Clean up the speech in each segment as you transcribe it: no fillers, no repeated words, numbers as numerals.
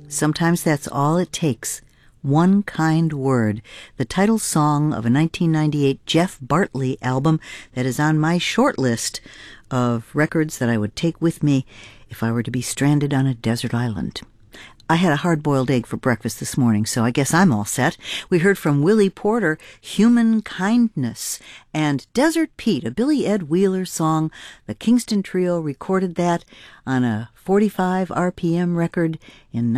Sometimes that's all it takes. One Kind Word, the title song of a 1998 Jeff Bartley album that is on my short list of records that I would take with me if I were to be stranded on a desert island. I had a hard-boiled egg for breakfast this morning, so I guess I'm all set. We heard from Willie Porter, Human Kindness, and Desert Pete, a Billy Ed Wheeler song. The Kingston Trio recorded that on a 45 RPM record in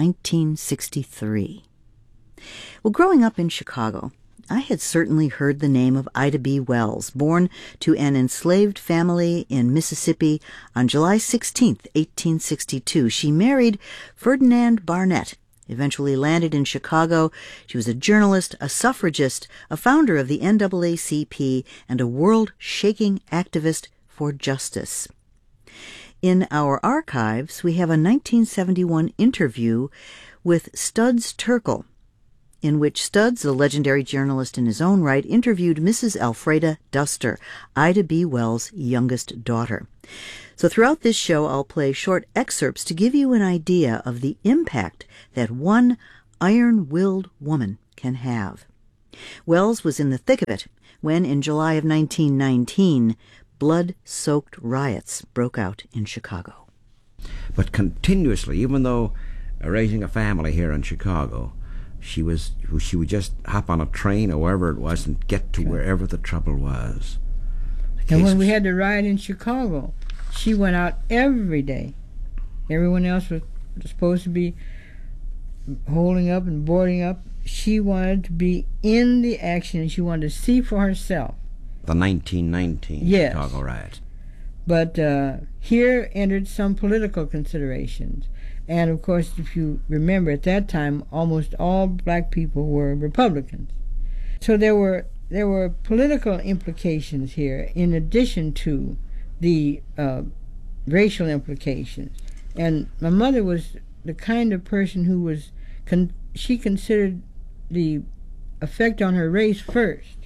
1963. Well, growing up in Chicago, I had certainly heard the name of Ida B. Wells, born to an enslaved family in Mississippi on July 16, 1862. She married Ferdinand Barnett, eventually landed in Chicago. She was a journalist, a suffragist, a founder of the NAACP, and a world-shaking activist for justice. In our archives, we have a 1971 interview with Studs Terkel, in which Studs, a legendary journalist in his own right, interviewed Mrs. Alfreda Duster, Ida B. Wells' youngest daughter. So throughout this show, I'll play short excerpts to give you an idea of the impact that one iron-willed woman can have. Wells was in the thick of it when, in July of 1919, blood-soaked riots broke out in Chicago. But continuously, even though raising a family here in Chicago, she would just hop on a train or wherever it was and get to wherever the trouble was. And when we had the riot in Chicago, she went out every day. Everyone else was supposed to be holding up and boarding up. She wanted to be in the action, and she wanted to see for herself. The 1919 yes. Chicago riot. But here entered some political considerations. And, of course, if you remember, at that time, almost all black people were Republicans. So there were political implications here in addition to the racial implications. And my mother was the kind of person who was, she considered the effect on her race first.